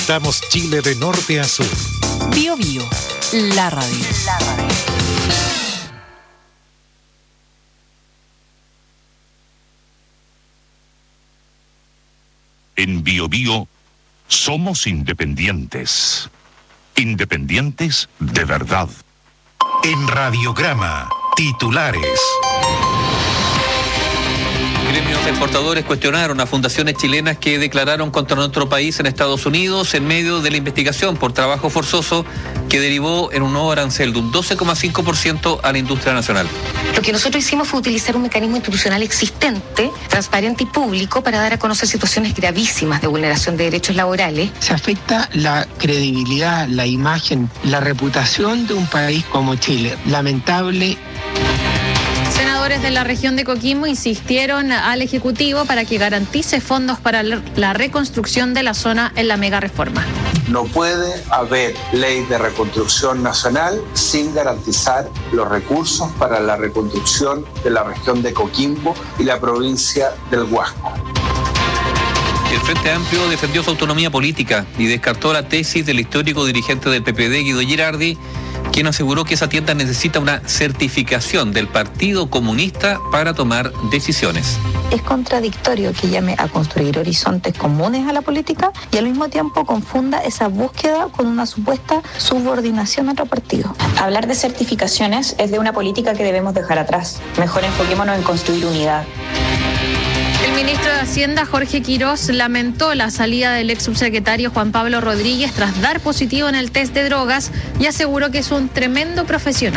Conectamos Chile de norte a sur. Bio Bio, la radio. En Bio Bio somos independientes. Independientes de verdad. En Radiograma, titulares. Gremios exportadores cuestionaron a fundaciones chilenas que declararon contra nuestro país en Estados Unidos en medio de la investigación por trabajo forzoso que derivó en un nuevo arancel de un 12,5% a la industria nacional. Lo que nosotros hicimos fue utilizar un mecanismo institucional existente, transparente y público para dar a conocer situaciones gravísimas de vulneración de derechos laborales. Se afecta la credibilidad, la imagen, la reputación de un país como Chile. Lamentable. Senadores de la región de Coquimbo insistieron al Ejecutivo para que garantice fondos para la reconstrucción de la zona en la mega reforma. No puede haber ley de reconstrucción nacional sin garantizar los recursos para la reconstrucción de la región de Coquimbo y la provincia del Huasco. El Frente Amplio defendió su autonomía política y descartó la tesis del histórico dirigente del PPD, Guido Girardi, quien aseguró que esa tienda necesita una certificación del Partido Comunista para tomar decisiones. Es contradictorio que llame a construir horizontes comunes a la política y al mismo tiempo confunda esa búsqueda con una supuesta subordinación a otro partido. Hablar de certificaciones es de una política que debemos dejar atrás. Mejor enfoquémonos en construir unidad. El ministro de Hacienda, Jorge Quirós, lamentó la salida del ex subsecretario Juan Pablo Rodríguez tras dar positivo en el test de drogas y aseguró que es un tremendo profesional.